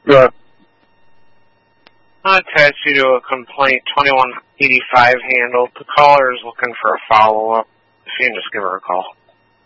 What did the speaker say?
Right. I'll attach you to a complaint 2185 handle. The caller is looking for a follow-up. If you can just give her a call.